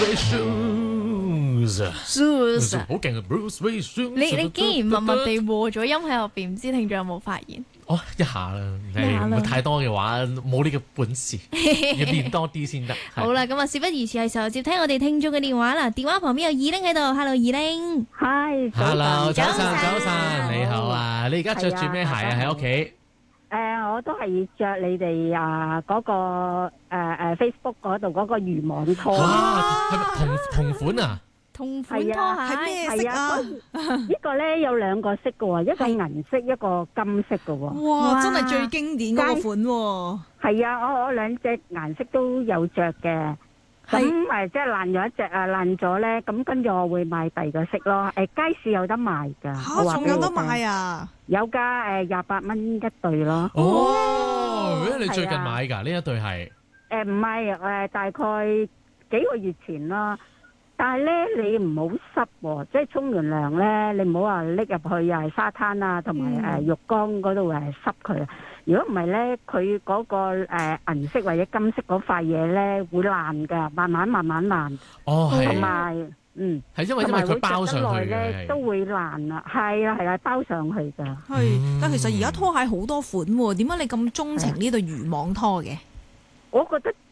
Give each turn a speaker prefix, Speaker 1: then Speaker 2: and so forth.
Speaker 1: Shoes 好勁啊 Bruce Wayne shoes。
Speaker 2: 你竟然默默地和咗音喺入邊，唔知聽眾有冇發現？
Speaker 1: 哦，一下啦，唔會太多嘅話，冇呢個本事，要練多啲先得。
Speaker 2: 好啦，咁啊，事不宜遲，係時候接聽我哋聽眾嘅電話啦。電話旁邊有二玲喺度 ，Hello 二玲。
Speaker 3: 係。
Speaker 1: Hello，早晨，
Speaker 2: 早晨
Speaker 1: 早晨，你好啊！你而家着住咩鞋啊？喺屋企？
Speaker 3: 我都係着你哋嗰個Facebook 嗰度嗰個漁網拖。
Speaker 1: 哇，係咪同款啊？
Speaker 2: 同款拖鞋
Speaker 4: 係咩色啊？
Speaker 3: 呢個咧有兩個色嘅喎，一個銀色，一個金色嘅喎。
Speaker 4: 哇，真係最經典嗰個款喎。
Speaker 3: 係啊，我兩隻顏色都有着嘅。咁即係爛咗一隻爛咗咧，咁跟住我會買第二個色咯。街市有得賣㗎。
Speaker 4: 嚇，仲有得買啊？
Speaker 3: 有㗎，28蚊一對咯。
Speaker 1: 哦，你最近買㗎呢一對係？
Speaker 3: 唔係大概幾個月前啦。但係咧，你唔好濕喎，即係沖完涼咧，你唔好話拎入去又係沙灘啊，同埋浴缸嗰度濕佢。如果唔係咧，佢嗰個銀色或者金色嗰塊嘢咧會爛㗎，慢慢爛。
Speaker 1: 哦，係。
Speaker 3: 同埋
Speaker 1: 係因為佢包上去嘅，
Speaker 3: 都會爛啊。係啊，包上去㗎。
Speaker 4: 係，但其實而家拖鞋好多款喎，點解你咁鍾情呢對漁網拖嘅？
Speaker 3: 我覺得